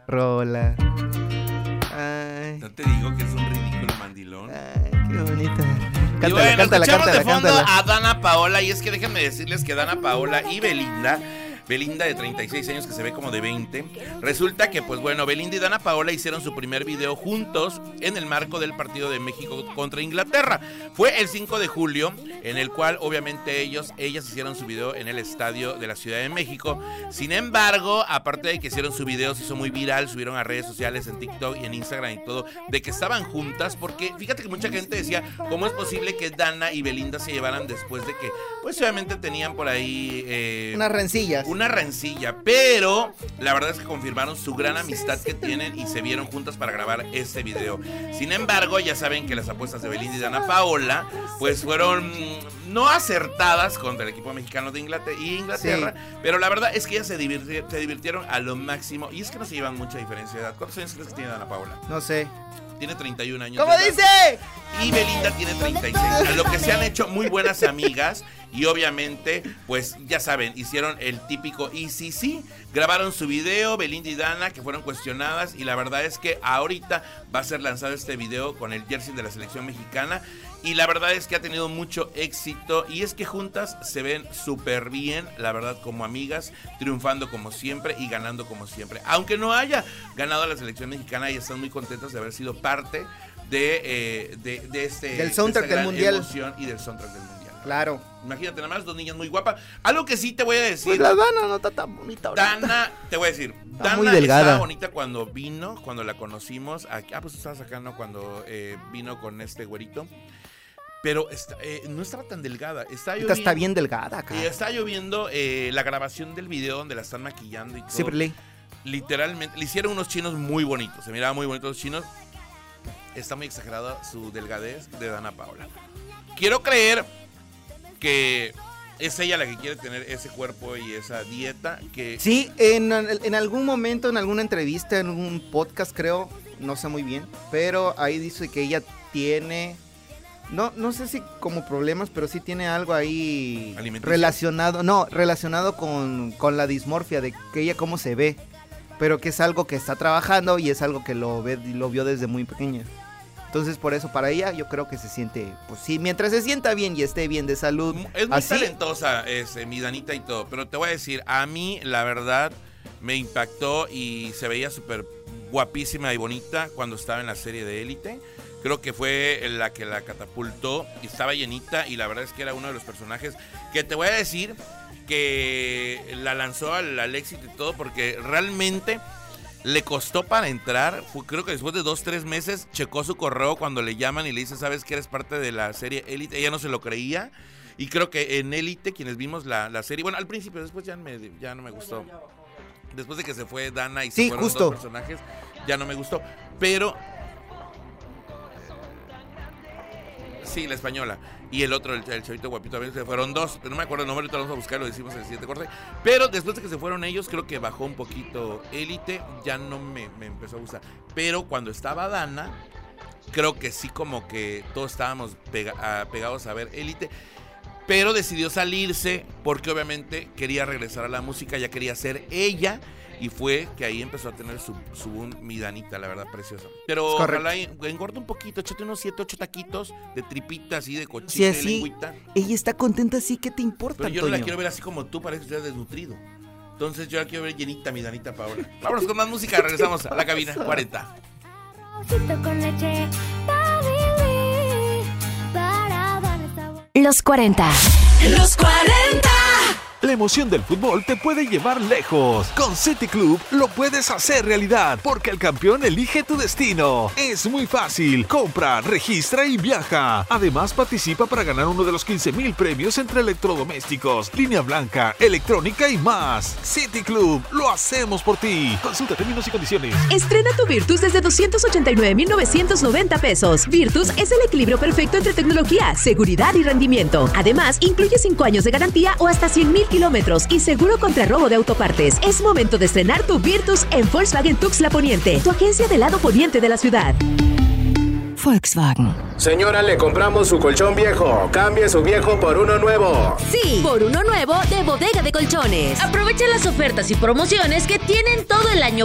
rola. Ay. No te digo que es un ridículo mandilón. Ay, qué bonita. Y bueno, escuchamos de fondo a Dana Paola, y es que déjenme decirles que Dana Paola y Belinda de 36 años, que se ve como de 20. Resulta que, pues bueno, Belinda y Dana Paola hicieron su primer video juntos en el marco del partido de México contra Inglaterra. Fue el 5 de julio, en el cual obviamente ellas hicieron su video en el estadio de la Ciudad de México. Sin embargo, aparte de que hicieron su video, se hizo muy viral, subieron a redes sociales, en TikTok y en Instagram y todo, de que estaban juntas, porque fíjate que mucha gente decía, ¿cómo es posible que Dana y Belinda se llevaran después de que, pues obviamente tenían por ahí... unas rencillas. Una rencilla, pero la verdad es que confirmaron su gran amistad que tienen y se vieron juntas para grabar este video. Sin embargo, ya saben que las apuestas de Belinda y Dana Paola pues fueron no acertadas contra el equipo mexicano de Inglaterra, sí. Pero la verdad es que ellas se divirtieron a lo máximo, y es que no se llevan mucha diferencia de edad. ¿Cuántos años crees que tiene Dana Paola? No sé. Tiene 31 años. ¿Cómo dice? Y Belinda tiene 36. A lo que se han hecho muy buenas amigas. Y obviamente, pues ya saben, hicieron el típico sí. Grabaron su video, Belinda y Dana, que fueron cuestionadas. Y la verdad es que ahorita va a ser lanzado este video con el jersey de la selección mexicana. Y la verdad es que ha tenido mucho éxito. Y es que juntas se ven súper bien, la verdad, como amigas, triunfando como siempre y ganando como siempre. Aunque no haya ganado la selección mexicana, ellas están muy contentas de haber sido parte de del soundtrack del mundial. Emoción y del soundtrack del mundial. Claro. Imagínate nada más, dos niñas muy guapas. Algo que sí te voy a decir. Pues la Dana no está tan bonita ahorita. Dana, te voy a decir. Está Dana muy delgada. estaba bonita cuando vino, cuando la conocimos. Pues estabas acá, ¿no? Cuando vino con este güerito. Pero no estaba tan delgada. Está bien delgada acá. Está lloviendo la grabación del video donde la están maquillando y todo. Siempre literalmente, le hicieron unos chinos muy bonitos. Se miraban muy bonitos los chinos. Está muy exagerada su delgadez de Dana Paola. Quiero creer que es ella la que quiere tener ese cuerpo y esa dieta que... Sí, en algún momento, en alguna entrevista, en un podcast creo, no sé muy bien, pero ahí dice que ella tiene... No sé si como problemas, pero sí tiene algo ahí relacionado con la dismorfia, de que ella cómo se ve, pero que es algo que está trabajando y es algo que lo vio desde muy pequeña. Entonces, por eso, para ella, yo creo que se siente, pues sí, mientras se sienta bien y esté bien de salud. Es muy talentosa, mi Danita y todo, pero te voy a decir, a mí, la verdad, me impactó y se veía súper guapísima y bonita cuando estaba en la serie de Élite. Creo que fue la que la catapultó y estaba llenita, y la verdad es que era uno de los personajes que te voy a decir que la lanzó al éxito y todo, porque realmente... le costó para entrar, creo que después de 2-3 meses checó su correo cuando le llaman y le dice, ¿sabes que eres parte de la serie Élite? Ella no se lo creía, y creo que en Élite, quienes vimos la serie, bueno, al principio, después ya no me gustó. Después de que se fue Dana y se fueron dos personajes, ya no me gustó, pero... Sí, la española. Y el otro, el chavito guapito, también se fueron dos. Pero no me acuerdo el nombre, ahorita lo vamos a buscar, lo decimos en el siguiente corte. Pero después de que se fueron ellos, creo que bajó un poquito Élite. Ya no me empezó a gustar. Pero cuando estaba Dana, creo que sí, como que todos estábamos pegados a ver Élite. Pero decidió salirse porque obviamente quería regresar a la música, ya quería ser ella. Y fue que ahí empezó a tener su mi Danita, la verdad, preciosa. Pero ojalá engorda un poquito, échate unos 7-8 taquitos de tripita así, de cochita, sí, de lengüita. Ella está contenta, así, ¿qué te importa, Pero yo Toño? no la quiero ver así como tú, parece que estás desnutrido. Entonces yo la quiero ver llenita, mi Danita Paola. Vámonos con más música, regresamos a la cabina 40. Los 40. Los 40. La emoción del fútbol te puede llevar lejos. Con City Club lo puedes hacer realidad, porque el campeón elige tu destino. Es muy fácil. Compra, registra y viaja. Además, participa para ganar uno de los 15,000 premios entre electrodomésticos, línea blanca, electrónica y más. City Club, lo hacemos por ti. Consulta términos y condiciones. Estrena tu Virtus desde 289,990 pesos. Virtus es el equilibrio perfecto entre tecnología, seguridad y rendimiento. Además, incluye 5 años de garantía o hasta 100,000 kilómetros y seguro contra robo de autopartes. Es momento de estrenar tu Virtus en Volkswagen Tuxtla Poniente, tu agencia del lado poniente de la ciudad. Volkswagen. Señora, le compramos su colchón viejo. Cambie su viejo por uno nuevo. Sí, por uno nuevo de Bodega de Colchones. Aprovecha las ofertas y promociones que tienen todo el año